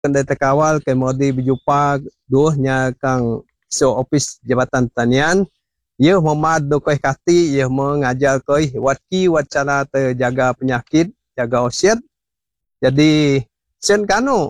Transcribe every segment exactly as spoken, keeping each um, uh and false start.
Kendai terkawal ke modi berjumpa duhnya kang so ofis Jabatan Pertanian ia memad do koi kati ia mengajar koi wat ki wat cara terjaga penyakit jaga osiat jadi sen kanu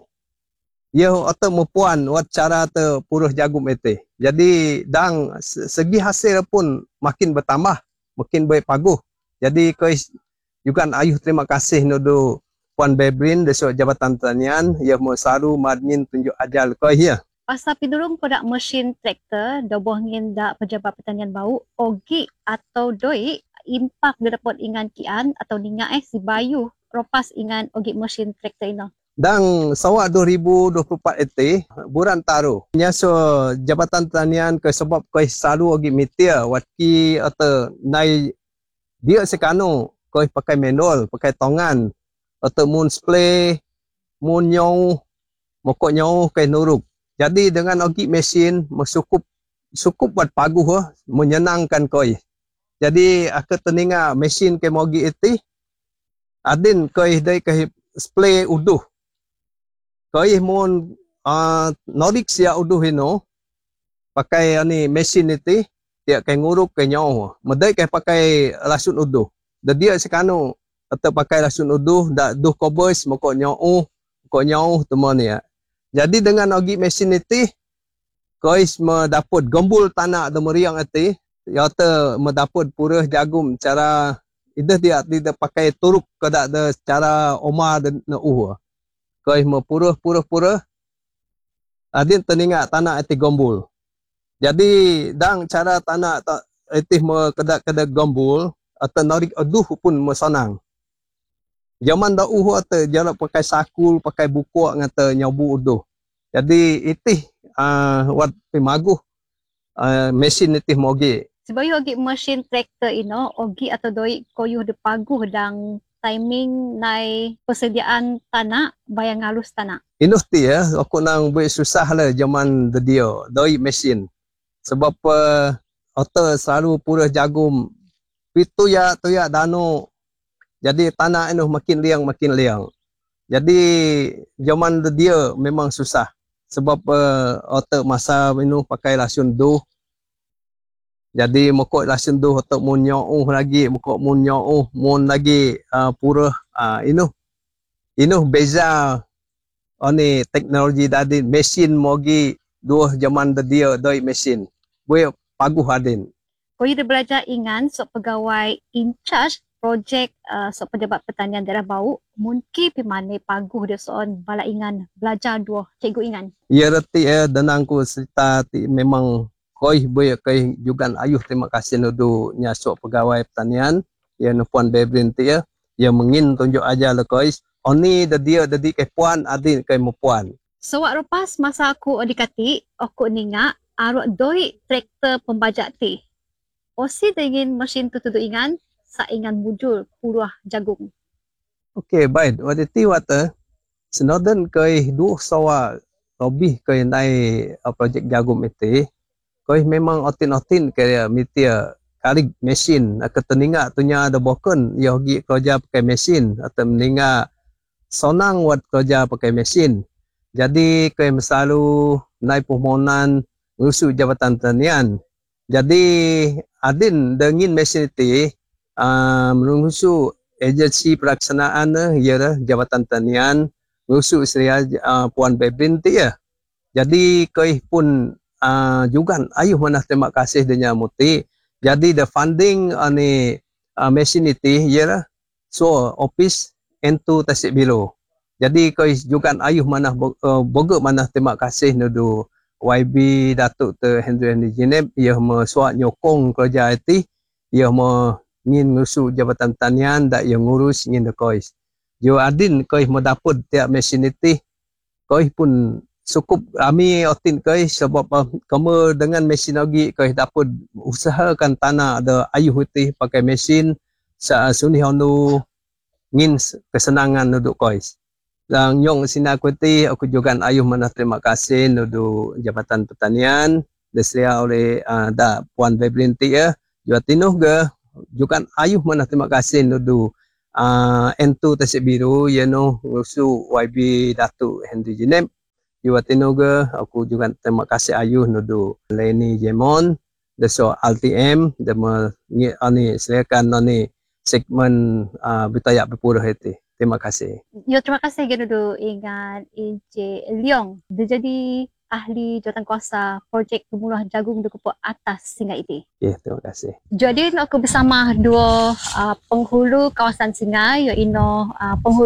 ia atau mepuan wat cara te puruh jagum ete jadi dang segi hasil pun makin bertambah makin baik paguh jadi koi juga ayuh terima kasih nudu Puan Bebrin desok Jabatan Pertanian ia mau selalu madmin tunjuk ajar koi ya. Pasal pidurung produk mesin traktor doboh ngin dak pejabat pertanian bau ogi atau doi impak dapat ingan kian atau ninga eh si bayu ropas ingan ogi mesin traktor ino. Dan sawak dua ribu dua puluh empat itu bulan taruh nyaso Jabatan Pertanian ke sebab koi selalu ogi mitia watki atau nai dia sekanu koi pakai manual pakai tongan atau mun spray mun nyau mokok nyau kai nuruk. Jadi dengan ogi mesin cukup cukup buat paguh oh, menyenangkan koi. Jadi aku teninga mesin ke mogi itu adin koi dai ke spray uduh. Koi mun uh, norik sia uduh ino pakai ani mesin itu dia kai nguruk kai nyau. Medai kai pakai lasun uduh. Dan dia sekanu atau pakai lasun uduh dak duh kobos mokok nyau mokok nyau teman ya. Jadi dengan ogi mesin itu, kois mendapat gembul tanah dan meriang itu, yaitu mendapat purah jagum cara itu dia tidak pakai turuk kedak ada cara oma dan uh. Kois mempurah purah purah, adin teninga tanah itu gembul. Jadi dang cara tanah itu kedak kedak gembul atau narik aduh pun mesanang. Zaman dah uh atau jalan pakai sakul, pakai buku ngata nyabu uduh. Jadi itu uh, wat pimaguh uh, mesin itu mogi. Sebayu ogi mesin traktor ino ogi atau doi koyuh de paguh dan timing nai persediaan tanah bayang halus tanah. Inuh ti ya, aku nang buat susah lah zaman dia doi mesin. Sebab uh, otak selalu purah jagum pitu ya tu ya dano. Jadi tanah ini makin liang makin liang. Jadi zaman dia memang susah. Sebab uh, otak masa ini pakai lasun duh. Jadi mokok lasun duh otak mun nyauh lagi, mokok mun nyauh mun lagi uh, purah uh, ini. Ini beza oni teknologi tadi mesin mogi dua zaman dia doi mesin. Boleh paguh adin. Kau ida belajar ingan sok pegawai in charge projek uh, sok pejabat pertanian daerah bau mungkin pimane paguh dia soon bala ingan belajar dua cikgu ingan. Ya reti eh danangku serta ti memang koi boleh koi juga ayuh terima kasih nudu nyasok pegawai pertanian ya nu Puan Bebrin ti ya ya mengin tunjuk aja le koi oni da dia dadi ke puan adin ke mupuan. So wak lepas masa aku adikati aku ninga arok doi traktor pembajak ti. Osi dengan mesin tu tu ingan sa ingan bujul purah jagung. Okey baik waktu ti wata senodan koi duh sawa lebih koi nai uh, projek jagung itu koi memang otin-otin ke mitia kali mesin ke teninga tunya ada bokon ya hogi kerja pakai mesin atau meninga sonang wat kerja pakai mesin. Jadi koi selalu naik permohonan ngusu Jabatan Pertanian. Jadi adin dengin mesin itu uh, mengusu agensi pelaksanaan ya Jabatan Pertanian ngusu Seria uh, Puan Bebrin tu ya. Jadi koi pun uh, juga ayuh mana terima kasih dengan muti. Jadi the funding ani uh, mesin itu ya so office entu Tasik Biru. Jadi koi juga ayuh mana uh, boga mana terima kasih nudu Y B Datuk Ter Henry Henry Jineb ia mesuat nyokong kerja itu ia mau ngin ngusu Jabatan Pertanian dak ia ngurus ngin koi. Jo adin koi mendapat tiap mesin itu koi pun cukup kami otin koi sebab uh, kamu dengan mesin lagi koi dapat usahakan tanah ada ayuh itu pakai mesin sa suni honu ngin kesenangan nuduk koi. Dan nyong sini aku ti aku juga ayuh mana terima kasih nudu Jabatan Pertanian disria oleh uh, da Puan Bebrin ti ya. Jua tinuh ge juga ayuh mana terima kasih nudu uh, entu Tasik Biru ya no ngusu Y B Datuk Henry Jineb Juga tinoga, aku juga terima kasih ayuh nudu Lenny Jemon, deso L T M, dema ngi ani silakan ani segmen uh, Bitaya Berpurah itu. Terima kasih. Yo, terima kasih Genudu ingat Encik Leong. Dia jadi ahli jawatankuasa projek pemuluhan jagung di Kupok Atas Singai itu. Okay, terima kasih. Jadi aku bersama dua uh, penghulu kawasan Singai, iaitu uh, penghulu